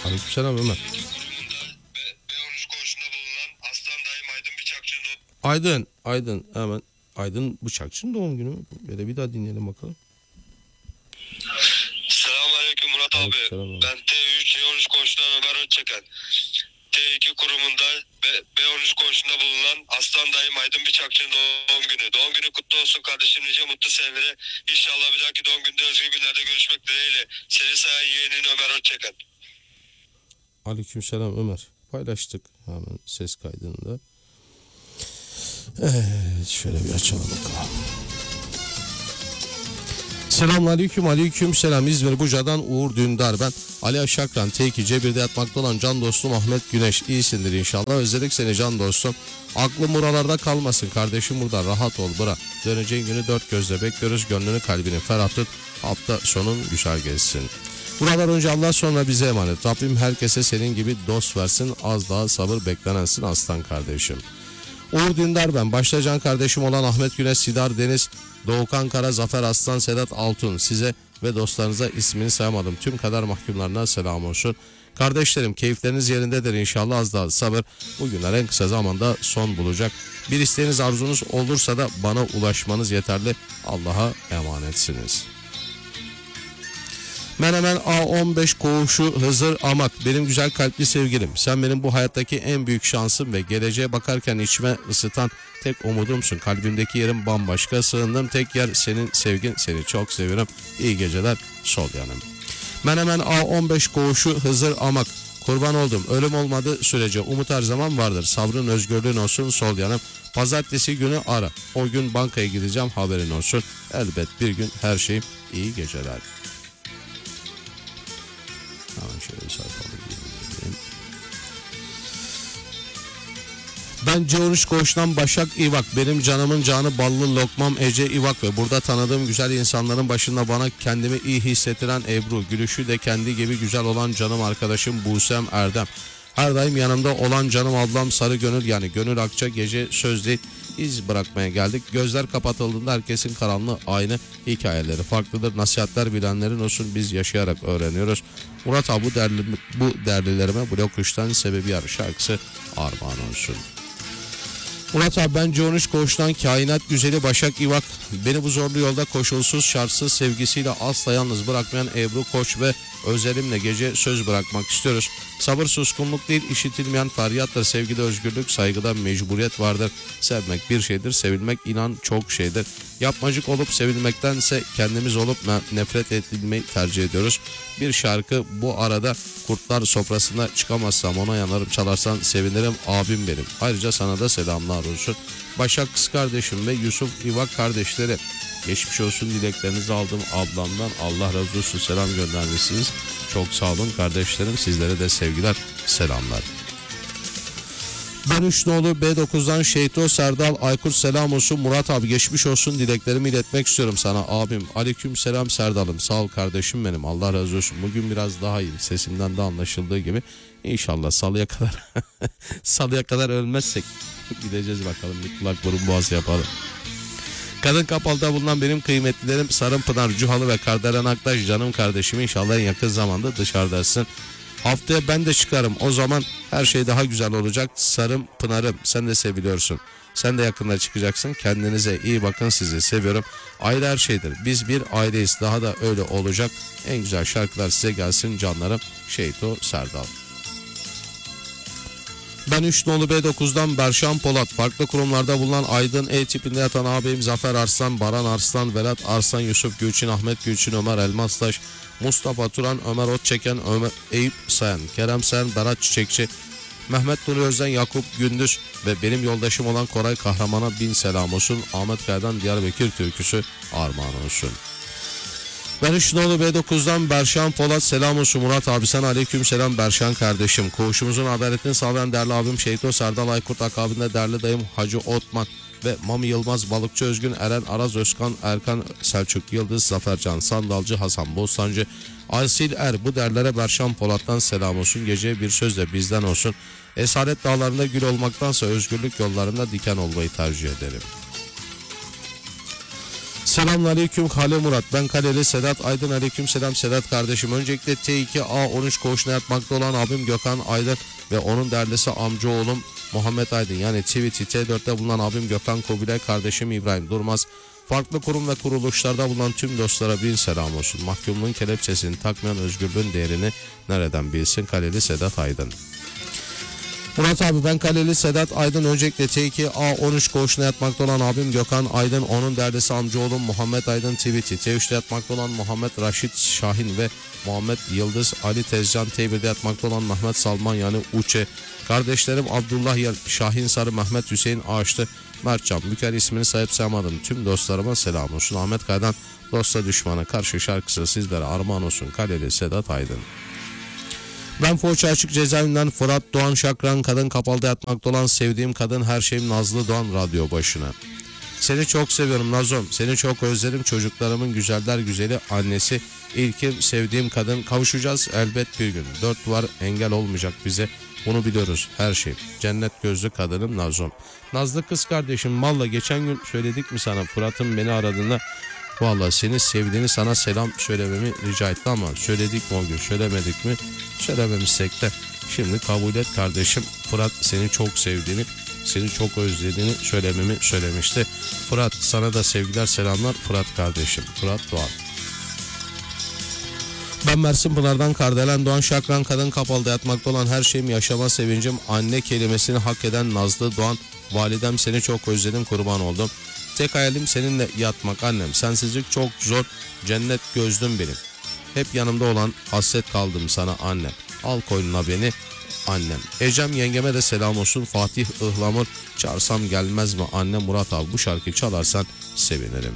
Aleykümselam Ömer. Aydın hemen. Aydın Bıçakçı'nın doğum günü. Böyle bir daha dinleyelim bakalım. Selamünaleyküm Murat abi. Aleykümselam. Ben T3 E13 komşudan Ömer Öçeken. T2 kurumunda B13 komşunda bulunan Aslan dayım Aydın Bıçakçı'nın doğum günü. Doğum günü kutlu olsun kardeşim, nice mutlu senelere. İnşallah bir dahaki doğum günde özgür günlerde görüşmek dileğiyle. Seni sayan yeğenin Ömer Öçeken. Aleykümselam Ömer. Paylaştık hemen ses kaydını da. Evet, şöyle bir açalım bakalım. Selamünaleyküm, aleykümselam. İzmir Buca'dan Uğur Dündar ben. Ali Aşakran T2 Cebir'de yatmakta olan can dostum Ahmet Güneş. İyisindir inşallah. Özledik seni can dostum. Aklım buralarda kalmasın kardeşim, burada rahat ol bırak. Döneceğin günü dört gözle bekliyoruz. Gönlünü kalbini ferah tut. Hafta sonun güzel geçsin. Buralar önce Allah, sonra bize emanet. Rabbim herkese senin gibi dost versin. Az daha sabır beklenensin aslan kardeşim. Uğur Dündar ben. Başta can kardeşim olan Ahmet Güneş, Sidar Deniz, Doğukan Kara, Zafer Aslan, Sedat Altun. Size ve dostlarınıza ismini sayamadım tüm kader mahkumlarına selam olsun. Kardeşlerim, keyifleriniz yerindedir inşallah, az daha sabır. Bu günler en kısa zamanda son bulacak. Bir isteğiniz, arzunuz olursa da bana ulaşmanız yeterli. Allah'a emanetsiniz. Menemen A15 koğuşu Hızır Amak. Benim güzel kalpli sevgilim, sen benim bu hayattaki en büyük şansım ve geleceğe bakarken içime ısıtan tek umudumsun. Kalbimdeki yerim bambaşka, sığındığım tek yer senin sevgin, seni çok seviyorum. İyi geceler sol yanım. Menemen A15 koğuşu Hızır Amak. Kurban oldum, ölüm olmadığı sürece umut her zaman vardır. Sabrın özgürlüğün olsun sol yanım. Pazartesi günü ara, o gün bankaya gideceğim, haberin olsun. Elbet bir gün her şeyim. İyi geceler. Hemen şöyle sayfalı diyelim. Ben C13 Koğuş'tan Başak İvak. Benim canımın canı ballı lokmam Ece İvak ve burada tanıdığım güzel insanların başında bana kendimi iyi hissettiren Ebru. Gülüşü de kendi gibi güzel olan canım arkadaşım Busem Erdem. Her daim yanımda olan canım ablam Sarı Gönül, yani Gönül Akça. Gece sözde iz bırakmaya geldik. Gözler kapatıldığında herkesin karanlığı aynı, hikayeleri farklıdır. Nasihatler bilenlerin olsun, biz yaşayarak öğreniyoruz. Murat abi bu derlilerime Blok 3'ten Sebebi Yar şarkısı armağan olsun. Murat abi ben C13 Koğuş'tan kainat güzeli Başak İvak. Beni bu zorlu yolda koşulsuz şartsız sevgisiyle asla yalnız bırakmayan Ebru Koç ve özelimle gece söz bırakmak istiyoruz. Sabır suskunluk değil, işitilmeyen feryattır. Sevgide özgürlük, saygıda mecburiyet vardır. Sevmek bir şeydir, sevilmek inan çok şeydir. Yapmacık olup sevilmektense kendimiz olup nefret edilmeyi tercih ediyoruz. Bir şarkı bu arada, kurtlar sofrasına çıkamazsam ona yanarım, çalarsan sevinirim abim benim. Ayrıca sana da selamlar olsun. Başak kız kardeşim ve Yusuf İvak kardeşleri, geçmiş olsun dileklerinizi aldım ablamdan, Allah razı olsun, selam göndermişsiniz. Çok sağ olun kardeşlerim, sizlere de sevgiler, selamlar. Ben 3 nolu B9'dan Şeyto Serdal Aykurt, selam olsun Murat abi, geçmiş olsun dileklerimi iletmek istiyorum sana abim. Aleyküm selam Serdal'ım, sağ ol kardeşim benim, Allah razı olsun. Bugün biraz daha iyiyim, sesimden de anlaşıldığı gibi. İnşallah salıya kadar salıya kadar ölmezsek gideceğiz bakalım, bir kulak burun boğaz yapalım. Kadın Kapalı'da bulunan benim kıymetlilerim Sarın Pınar Cuhalı ve Kardelen Aktaş, canım kardeşim, inşallah en yakın zamanda dışarıdasın. Haftaya ben de çıkarım, o zaman her şey daha güzel olacak. Sarım Pınar'ım, sen de seviliyorsun. Sen de yakında çıkacaksın. Kendinize iyi bakın, sizi seviyorum. Aile her şeydir. Biz bir aileyiz, daha da öyle olacak. En güzel şarkılar size gelsin canlarım. Şeyto Serdal. Ben 3 nolu B9'dan Berşan Polat. Farklı kurumlarda bulunan Aydın E tipinde yatan ağabeyim Zafer Arslan, Baran Arslan, Velat Arslan, Yusuf Gülçin, Ahmet Gülçin, Ömer Elmastaş, Mustafa Turan, Ömer Otçeken, Ömer Eyüp Sayan, Kerem Sayan, Berat Çiçekçi, Mehmet Nuri Özden, Yakup Gündüz ve benim yoldaşım olan Koray Kahraman'a bin selam olsun. Ahmet Kaya'dan Diyarbakır türküsü armağan olsun. Ben 3 nolu B9'dan Berşan Polat, selam olsun Murat abi, sen aleyküm selam Berşan kardeşim. Koğuşumuzun adaletini sağlayan değerli abim Şeyto Serdal Aykurt, akabinde değerli dayım Hacı Otman ve Mami Yılmaz, Balıkçı Özgün, Eren Araz, Özkan Erkan, Selçuk Yıldız, Zafercan Sandalcı, Hasan Bostancı, Asil Er, bu derlere Berşan Polat'tan selam olsun. Geceye bir söz de bizden olsun. Esaret dağlarında gül olmaktansa özgürlük yollarında diken olmayı tercih ederim. Selamünaleyküm Kale Murat. Ben Kaleli Sedat Aydın. Aleykümselam Sedat kardeşim. Öncelikle T2A13 koğuşuna yatmakta olan abim Gökhan Aydın ve onun değerlisi amcaoğlum Muhammed Aydın. Yani Tweety T4'te bulunan abim Gökhan Kobilay, kardeşim İbrahim Durmaz. Farklı kurum ve kuruluşlarda bulunan tüm dostlara bin selam olsun. Mahkumluğun kelepçesini takmayan özgürlüğün değerini nereden bilsin? Kaleli Sedat Aydın. Murat abi, ben Kaleli Sedat Aydın. Öncelikle T2A13 koğuşuna yatmakta olan abim Gökhan Aydın, onun değerlisi amcaoğlum Muhammed Aydın Tweety, T3'te yatmakta olan Muhammed Raşit Şahin ve Muhammed Yıldız, Ali Tezcan, T1'de yatmakta olan Mehmet Salman yani Uçe, kardeşlerim Abdullah Şahin Sarı, Mehmet Hüseyin Ağaçlı, Mertcan Büker, ismini sayıp sayamadım tüm dostlarıma selam olsun. Ahmet Kaya'dan Dosta Düşmana Karşı şarkısı sizlere armağan olsun. Kaleli Sedat Aydın. Ben Foça Açık Cezaevinden Fırat Doğan Şakran, kadın kapalıda yatmakta olan sevdiğim kadın her şeyim Nazlı Doğan radyo başına. Seni çok seviyorum Nazom, seni çok özledim, çocuklarımın güzeller güzeli annesi, ilkim sevdiğim kadın, kavuşacağız elbet bir gün. Dört duvar engel olmayacak bize, bunu biliyoruz her şey. Cennet gözlü kadınım Nazom. Nazlı kız kardeşim, valla geçen gün söyledik mi sana, Fırat'ın beni aradığında valla seni sevdiğini, sana selam söylememi rica etti ama söyledik mi o gün, söylemedik mi? Söylememişsek de şimdi kabul et kardeşim. Fırat seni çok sevdiğini, seni çok özlediğini söylememi söylemişti. Fırat, sana da sevgiler selamlar Fırat kardeşim. Fırat Doğan. Ben Mersin Pınar'dan Kardelen Doğan Şakran, kadın kapalıda yatmakta olan her şeyim yaşama sevincim, anne kelimesini hak eden Nazlı Doğan. Validem seni çok özledim, kurban oldum. Tek hayalim seninle yatmak annem. Sensizlik çok zor, cennet gözlüm benim. Hep yanımda olan, hasret kaldım sana annem. Al koynuna beni annem. Ecem yengeme de selam olsun. Fatih Ihlamur, çağırsam gelmez mi annem? Murat abi, bu şarkıyı çalarsan sevinirim.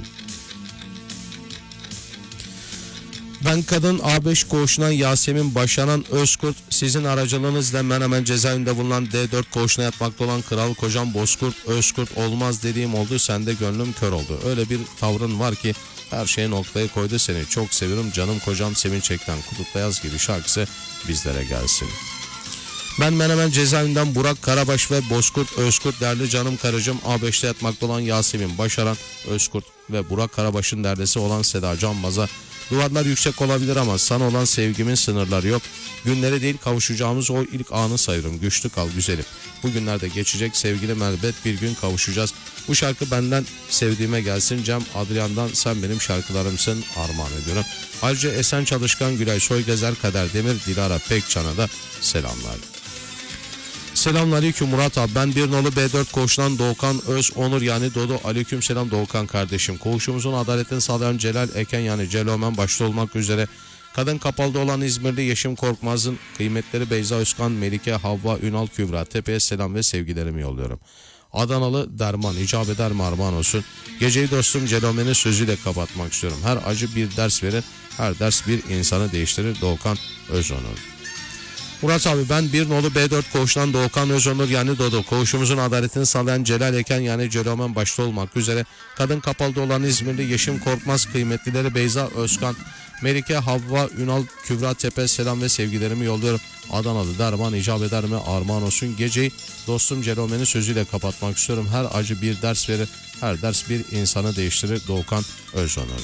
Ben kadın A5 koğuşundan Yasemin Başaran Özkurt, sizin aracılığınızla Menemen cezaevinde bulunan D4 koğuşuna yatmakta olan kral kocam Bozkurt Özkurt, olmaz dediğim oldu, sende gönlüm kör oldu. Öyle bir tavrın var ki her şeye noktayı koydu, seni çok seviyorum canım kocam Sevinç Ekten, Kutupta Yaz gibi şarkısı bizlere gelsin. Ben Menemen cezaevinden Burak Karabaş ve Bozkurt Özkurt, değerli canım karıcığım A5'te yatmakta olan Yasemin Başaran Özkurt ve Burak Karabaş'ın derdesi olan Seda Canbaz'a, duvarlar yüksek olabilir ama sana olan sevgimin sınırları yok. Günleri değil, kavuşacağımız o ilk anı sayıyorum. Güçlü kal güzelim. Bu günlerde geçecek sevgilim, elbet bir gün kavuşacağız. Bu şarkı benden sevdiğime gelsin. Cem Adrian'dan sen benim şarkılarımsın armağan ediyorum. Ayrıca Esen Çalışkan, Gülay Soygezer, Kader Demir, Dilara Pekcan'a da selamlar. Selamünaleyküm Murat abi, ben bir nolu B4 koğuşundan Doğukan Öz Onur yani Dodo. Aleykümselam Doğukan kardeşim. Koğuşumuzun adaletini sağlayan Celal Eken yani Celomen başta olmak üzere kadın kapalıda olan İzmirli Yeşim Korkmaz'ın kıymetleri Beyza Özkan, Melike, Havva, Ünal, Kübra Tepe'ye selam ve sevgilerimi yolluyorum. Adanalı Derman, icap eder mi armağan olsun. Geceyi dostum Celomen'in sözüyle kapatmak istiyorum. Her acı bir ders verir, her ders bir insanı değiştirir. Doğukan Özonur. Murat abi, ben bir nolu B4 koğuşundan Doğukan Özonur yani Dodo. Koğuşumuzun adaletini sağlayan Celal Eken yani Celomen başta olmak üzere kadın kapalıda olan İzmirli Yeşim Korkmaz, kıymetlileri Beyza Özkan, Melike, Havva, Ünal, Kübra Tepe selam ve sevgilerimi yolluyorum. Adanalı Derman, icap eder mi armağan olsun. Geceyi dostum Celomen'in sözüyle kapatmak istiyorum. Her acı bir ders verir, her ders bir insanı değiştirir. Doğukan Özonur.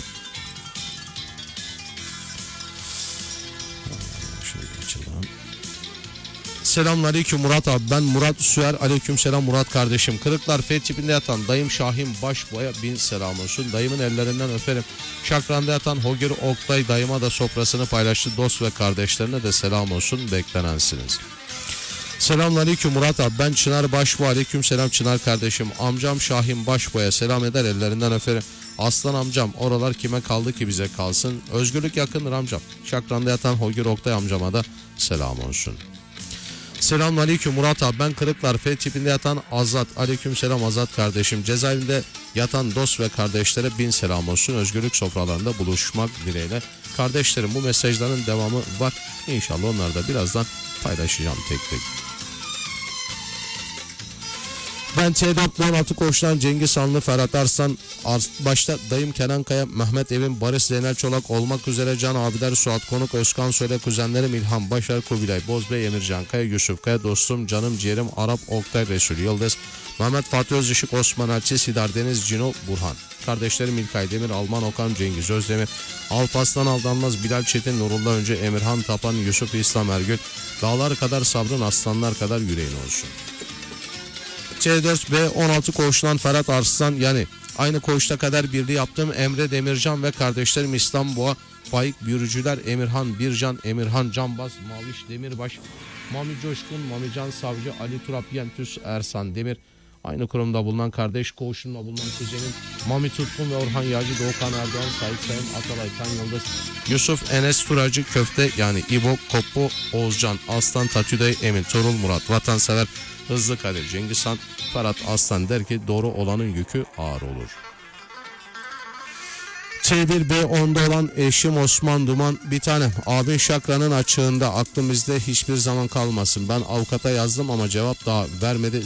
Selamünaleyküm Murat abi, ben Murat Süer. Aleykümselam Murat kardeşim. Kırıklar F tipinde yatan dayım Şahin Başboğa'ya bin selam olsun. Dayımın ellerinden öperim. Şakran'da yatan Hogir Oktay dayıma da sofrasını paylaştı. Dost ve kardeşlerine de selam olsun. Beklenensiniz. Selamünaleyküm Murat abi, ben Çınar Başboğa. Aleykümselam Çınar kardeşim. Amcam Şahin Başboğa'ya selam eder, ellerinden öperim. Aslan amcam, oralar kime kaldı ki bize kalsın. Özgürlük yakındır amcam. Şakran'da yatan Hogir Oktay amcama da selam olsun. Selamünaleyküm Murat abi, ben Kırıklar F tipinde yatan Azat. Aleykümselam Azat kardeşim. Cezaevinde yatan dost ve kardeşlere bin selam olsun. Özgürlük sofralarında buluşmak dileğiyle. Kardeşlerim, bu mesajların devamı var. İnşallah onları da birazdan paylaşacağım tek tek. Ben T4 16 koğuştan Cengiz Hanlı, Ferhat Arslan, başta dayım Kenan Kaya, Mehmet Evin, Barış Zeynel Çolak olmak üzere Can abiler, Suat Konuk, Özkan Söyle, kuzenlerim İlhan Başar, Kubilay Bozbey, Emircan Kaya, Yusuf Kaya, dostum canım ciğerim Arap Oktay, Resul Yıldız, Mehmet Fatih Özışık, Osman Elçi, Sidar Deniz, Cino Burhan. kardeşlerim İlkay Demir, Alman Okan, Cengiz Özdemir, Alparslan Aldanmaz, Bilal Çetin, Nurullah Önce, Emirhan Tapan, Yusuf İslam Ergül. Dağlar kadar sabrın, aslanlar kadar yüreğin olsun. C4 B16 koğuşundan Ferhat Arslan, yani aynı koğuşta kader birliği yaptığım Emre Demircan ve kardeşlerim İslam Boğa, Faik Bürücüler, Emirhan Bircan, Emirhan Canbaz, Maviş Demirbaş, Mami Coşkun, Mami Can Savcı, Ali Turap Yentüs, Ersan Demir. Aynı kurumda bulunan kardeş koğuşunda bulunan kuzenim Mami Tutkun ve Orhan Yağcı, Doğukan Erdoğan, Sait Sayın, Atalay Tan Yıldız, Yusuf Enes Turacı, Köfte yani İbo, Koppo, Oğuzcan, Aslan, Tatüday, Emin, Torul Murat, Vatansever, Hızlı Kadir, Cengiz Han, Ferhat Aslan der ki doğru olanın yükü ağır olur. C1B10'da olan eşim Osman Duman, bir tanem abin Şakra'nın açığında, aklımızda hiçbir zaman kalmasın. Ben avukata yazdım ama cevap daha vermedi.